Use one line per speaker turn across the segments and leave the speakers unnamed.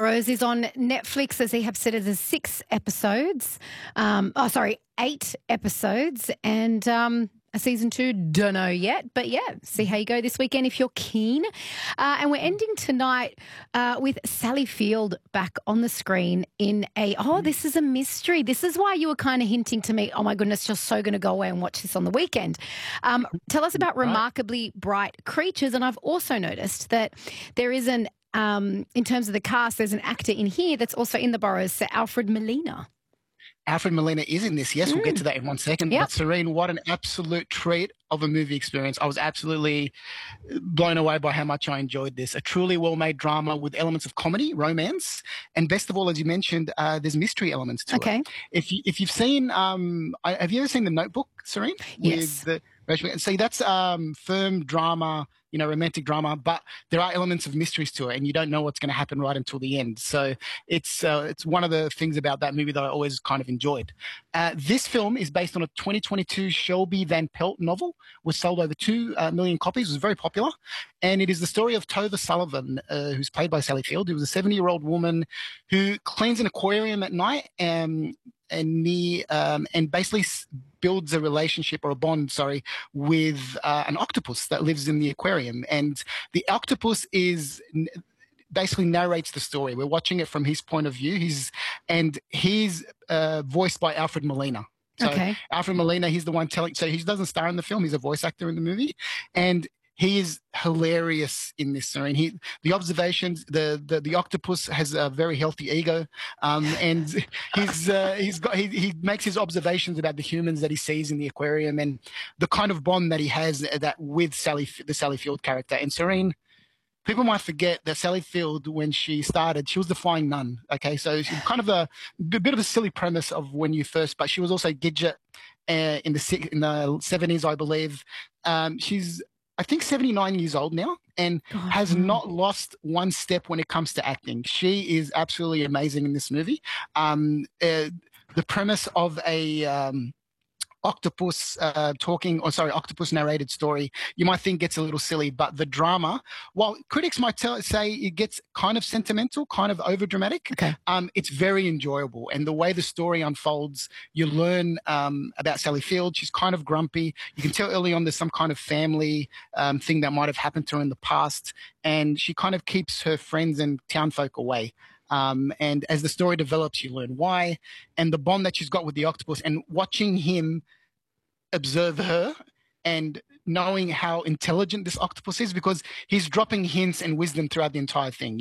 Burrows is on Netflix, as Ehab said, there's 6 episodes. 8 episodes. And a season 2, don't know yet. But, yeah, see how you go this weekend if you're keen. And we're ending tonight with Sally Field back on the screen in this is a mystery. This is why you were kind of hinting to me, oh, my goodness, just so going to go away and watch this on the weekend. Tell us about Remarkably Bright Creatures. And I've also noticed that there is in terms of the cast, there's an actor in here that's also in the Burrows, Sir Alfred Molina.
Alfred Molina is in this. Yes, we'll get to that in one second.
Yep.
But Serene, what an absolute treat of a movie experience. I was absolutely blown away by how much I enjoyed this. A truly well-made drama with elements of comedy, romance, and best of all, as you mentioned, there's mystery elements to it. If you've seen, have you ever seen The Notebook, Serene?
Yes.
See, that's firm drama, romantic drama, but there are elements of mysteries to it, and you don't know what's going to happen right until the end. So it's one of the things about that movie that I always kind of enjoyed. This film is based on a 2022 Shelby Van Pelt novel, was sold over 2 million copies, was very popular, and it is the story of Tova Sullivan, who's played by Sally Field, who was a 70-year-old woman who cleans an aquarium at night and basically builds a relationship or a bond, with an octopus that lives in the aquarium. And the octopus basically narrates the story. We're watching it from his point of view. He's voiced by Alfred Molina. So Alfred Molina, he's the one telling. So he doesn't star in the film. He's a voice actor in the movie, and he is hilarious in this scene. The observations, the octopus has a very healthy ego, and he makes his observations about the humans that he sees in the aquarium and the kind of bond that he has with the Sally Field character. And Serene, people might forget that Sally Field, when she started, she was the Flying Nun. Okay, so she's kind of a bit of a silly premise of when you first, but she was also Gidget in the 70s, I believe. She's I think 79 years old now and has not lost one step when it comes to acting. She is absolutely amazing in this movie. The premise of a octopus narrated story, you might think gets a little silly, but the drama, while critics might say it gets kind of sentimental, kind of over dramatic, it's very enjoyable. And the way the story unfolds, you learn about Sally Field. She's kind of grumpy. You can tell early on there's some kind of family thing that might have happened to her in the past, and she kind of keeps her friends and townfolk away. And as the story develops, you learn why, and the bond that she's got with the octopus, and watching him observe her and knowing how intelligent this octopus is, because he's dropping hints and wisdom throughout the entire thing.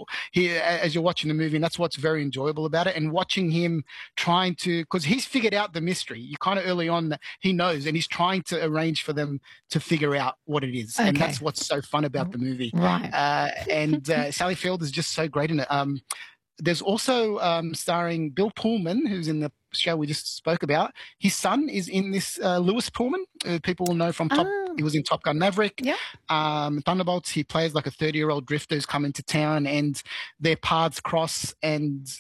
As you're watching the movie, and that's what's very enjoyable about it. And watching him trying to, because he's figured out the mystery. You kind of early on that he knows, and he's trying to arrange for them to figure out what it is. And that's what's so fun about the movie.
Right.
And Sally Field is just so great in it. There's also starring Bill Pullman, who's in the show we just spoke about. His son is in this, Lewis Pullman, who people will know from he was in Top Gun Maverick.
Yeah.
Thunderbolts, he plays like a 30-year-old drifter who's come into town, and their paths cross, and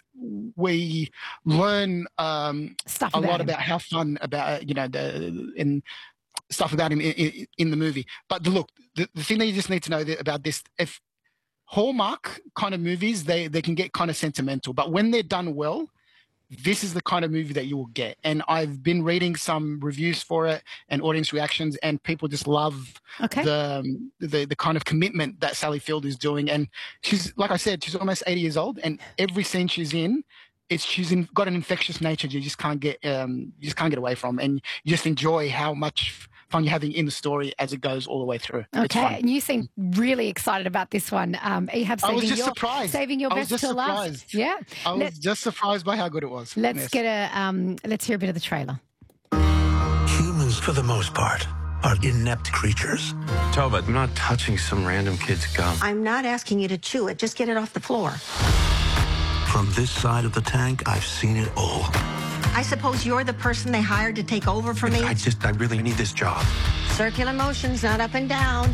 we learn a lot about how fun about, and stuff about him in the movie. But look, the thing that you just need to know about this, if Hallmark kind of movies, they can get kind of sentimental, but when they're done well, this is the kind of movie that you will get. And I've been reading some reviews for it and audience reactions, and people just love the kind of commitment that Sally Field is doing. And she's, like I said, she's almost 80 years old, and every scene she's in, got an infectious nature you just can't get away from, and you just enjoy how much fun you're having in the story as it goes all the way through.
Okay, and you seem really excited about this one. Ehab,
I was just surprised.
Saving your best till last. Yeah,
I was just surprised by how good it was.
Let's hear a bit of the trailer.
Humans, for the most part, are inept creatures.
Tova, I'm not touching some random kid's gum.
I'm not asking you to chew it. Just get it off the floor.
From this side of the tank, I've seen it all.
I suppose you're the person they hired to take over for me?
I really need this job.
Circular motions, not up and down.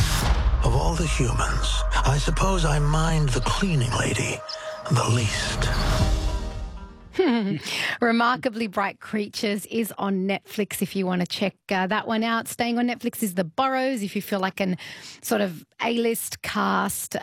Of all the humans, I suppose I mind the cleaning lady the least.
Remarkably Bright Creatures is on Netflix if you want to check that one out. Staying on Netflix is The Burrows if you feel like an sort of A-list cast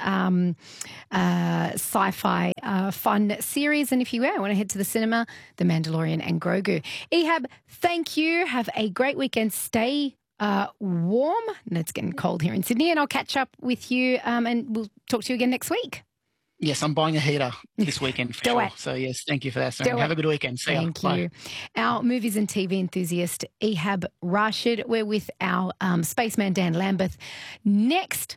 sci-fi fun series. And if you want to head to the cinema, The Mandalorian and Grogu. Ehab, thank you. Have a great weekend. Stay warm. No, it's getting cold here in Sydney, and I'll catch up with you and we'll talk to you again next week.
Yes, I'm buying a heater this weekend for sure. So, yes, thank you for that. Have a good weekend. See you.
Thank you. Our movies and TV enthusiast, Ehab Rashid. We're with our spaceman, Dan Lambeth. Next.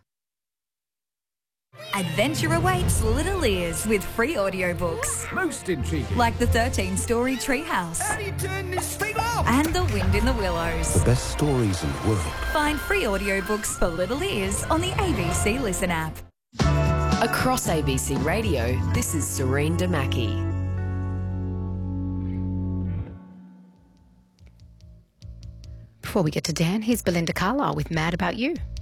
Adventure awaits little ears with free audiobooks.
Most intriguing.
Like the 13-story Treehouse.
How do you turn this thing off?
And The Wind in the Willows.
The best stories in the world.
Find free audiobooks for little ears on the ABC Listen app.
Across ABC Radio, this is Serene Damaki.
Before we get to Dan, here's Belinda Carlisle with Mad About You.